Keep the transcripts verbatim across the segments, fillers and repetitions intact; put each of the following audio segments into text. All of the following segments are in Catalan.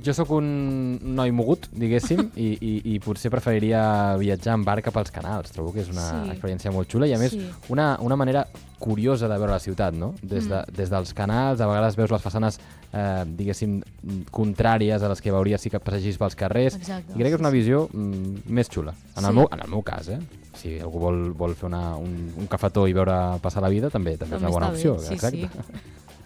Jo sóc un noi mogut, diguéssim, i, i, i potser preferiria viatjar en barca pels canals. Trobo que és una sí. experiència molt xula i, a més, sí. una, una manera curiosa de veure la ciutat, no? Des, de, mm. des dels canals, a vegades veus les façanes, eh, diguéssim, contràries a les que veuries si passegis pels carrers. Exacte, i crec que és una visió mm, més xula. En, sí. el meu, en el meu cas, eh? Si algú vol, vol fer una, un, un cafetó i veure passar la vida, també, també, també és una bona opció. Sí, exacte. Sí.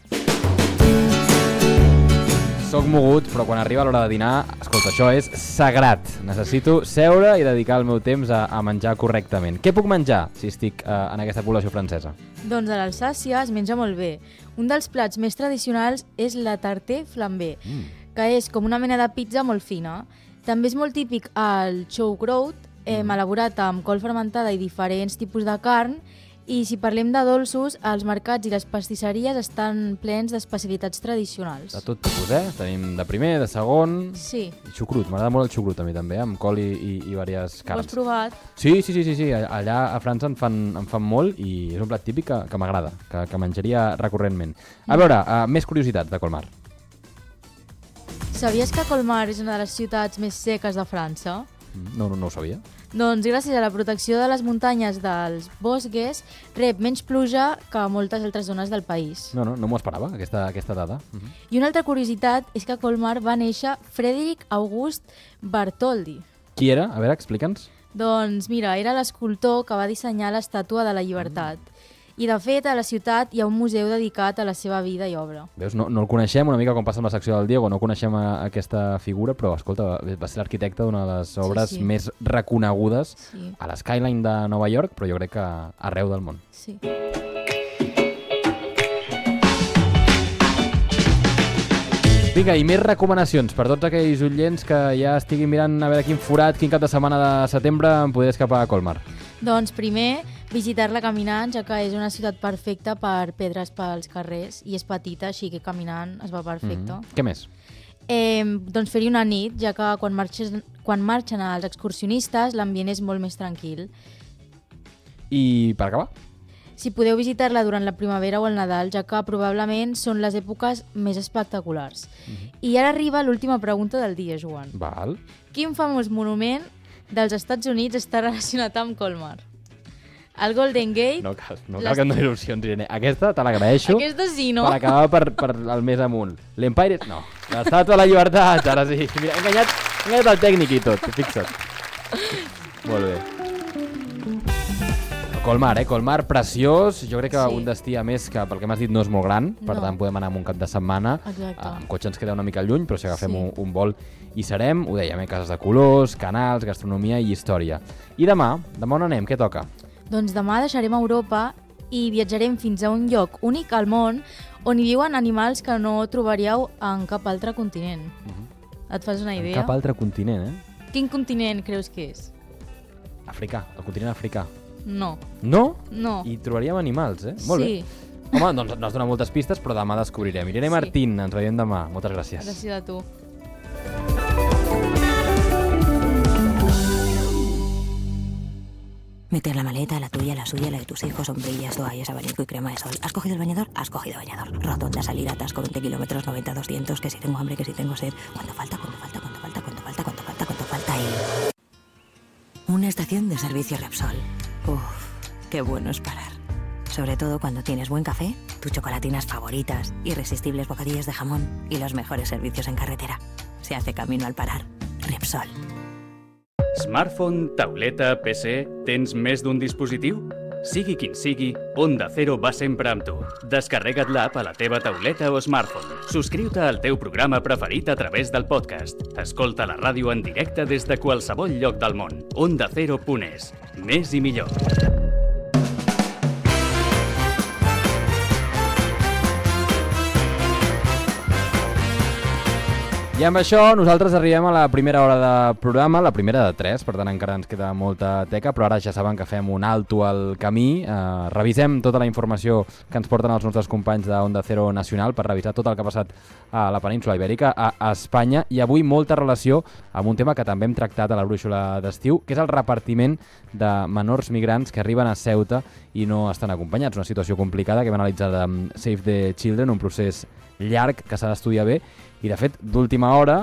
Soc mogut, però quan arriba l'hora de dinar, escolta, això és sagrat. Necessito seure i dedicar el meu temps a, a menjar correctament. Què puc menjar si estic eh, en aquesta població francesa? Doncs a l'Alsàcia es menja molt bé. Un dels plats més tradicionals és la tarte flambé, mm. que és com una mena de pizza molt fina. També és molt típic el sauerkraut, eh, mm. elaborat amb col fermentada i diferents tipus de carn. I si parlem de dolços, els mercats i les pastisseries estan plens d'especialitats tradicionals. De tot tipus, eh? Tenim de primer, de segon... Sí. I xucrut, m'agrada molt el xucrut a mi també, amb col i, i, i diverses carns. Ho has provat? Sí, sí, sí, sí, sí. Allà a França en fan, en fan molt i és un plat típic que, que m'agrada, que, que menjaria recurrentment. A veure, uh, més curiositats de Colmar. Sabies que Colmar és una de les ciutats més seques de França? No, no, no ho sabia. Doncs gràcies a la protecció de les muntanyes dels bosques, rep menys pluja que moltes altres zones del país. No, no, no m'ho esperava, aquesta, aquesta dada. Uh -huh. I una altra curiositat és que a Colmar va néixer Frédéric Auguste Bartholdi. Qui era? A veure, explica'ns. Doncs mira, era l'escultor que va dissenyar l'Estàtua de la Llibertat. Mm. I de fet, a la ciutat hi ha un museu dedicat a la seva vida i obra. Veus, no, no el coneixem, una mica com passa amb la secció del Diego, no coneixem a, a aquesta figura, però escolta, va, va ser l'arquitecte d'una de les obres sí, sí. més reconegudes sí. a l'Skyline de Nova York, però jo crec que arreu del món. Sí. Vinga, i més recomanacions per tots aquells oients que ja estiguin mirant a veure quin forat, quin cap de setmana de setembre em podré escapar a Colmar. Doncs primer, visitar-la caminant, ja que és una ciutat perfecta per pedres pels carrers i és petita, així que caminant es va perfecte. Mm-hmm. Què més? Eh, doncs fer-hi una nit, ja que quan, marxes, quan marxen els excursionistes l'ambient és molt més tranquil. I per acabar? Si podeu visitar-la durant la primavera o el Nadal, ja que probablement són les èpoques més espectaculars. Mm-hmm. I ara arriba l'última pregunta del dia, Joan. Val. Quin famós monument dels Estats Units està relacionat amb Colmar? El Golden Gate... No cal, no cal que em doni il·lusions, Irene. Aquesta te l'agraeixo. Aquesta sí, no? Per acabar per, per el més amunt. L'Empire... No. L'Estàtua de la Llibertat, ara sí. Mira, he enganyat, he enganyat el tècnic i tot, fixa't. Molt bé. Colmar, eh? Colmar, preciós. Jo crec que sí. un destí, a més, que pel que m'has dit no és molt gran, per no. tant podem anar amb un cap de setmana. Exacte. Amb cotxe ens queda una mica lluny, però si agafem sí. un, un vol hi serem. Ho dèiem, eh? Cases de colors, canals, gastronomia i història. I demà? Demà on anem? Què toca? Doncs demà deixarem Europa i viatjarem fins a un lloc únic al món on hi viuen animals que no trobaríeu en cap altre continent. Uh-huh. Et fas una idea? En cap altre continent, eh? Quin continent creus que és? Africà, el continent africà. No. No? No. I trobaríem animals, eh? Molt sí. bé. Home, doncs no has donat moltes pistes, però demà descobrirem. Irene sí. Martín, ens veiem demà. Moltes gràcies. Gràcies a tu. Meter la maleta, la tuya, la suya, la de tus hijos, sombrillas, toallas, abanico y crema de sol. ¿Has cogido el bañador? Has cogido bañador. Rotonda, salida, atasco, veinte kilómetros, noventa, doscientos, que si tengo hambre, que si tengo sed. ¿Cuánto falta? ¿Cuánto falta? ¿Cuánto falta? ¿Cuánto falta? ¿Cuánto falta? ¿Cuánto falta? Y... una estación de servicio Repsol. Uf, qué bueno es parar. Sobre todo cuando tienes buen café, tus chocolatinas favoritas, irresistibles bocadillos de jamón y los mejores servicios en carretera. Se hace camino al parar. Repsol. Smartphone, tauleta, P C... Tens més d'un dispositiu? Sigui quin sigui, Onda Cero va sempre amb tu. Descarrega't l'app a la teva tauleta o smartphone. Subscriu-te al teu programa preferit a través del podcast. Escolta la ràdio en directe des de qualsevol lloc del món. Onda Cero punt es. Més i millor. I amb això nosaltres arribem a la primera hora de programa, la primera de tres, per tant encara ens queda molta teca, però ara ja saben que fem un alto al camí, eh, revisem tota la informació que ens porten els nostres companys d'Onda Cero Nacional per revisar tot el que ha passat a la península Ibèrica, a, a Espanya, i avui molta relació amb un tema que també hem tractat a la brúixola d'estiu, que és el repartiment de menors migrants que arriben a Ceuta i no estan acompanyats. Una situació complicada que hem analitzat amb Save the Children, un procés llarg que s'ha d'estudiar bé. I, de fet, d'última hora,